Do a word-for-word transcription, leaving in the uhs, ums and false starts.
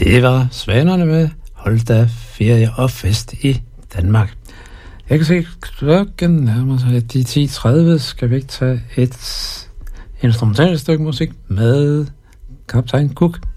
Det var Svanerne med Hold da ferie og fest i Danmark. Jeg kan se, klokken nærmer sig de ti tredive. Skal vi ikke tage et instrumentalt stykke musik med Kaptajn Cook?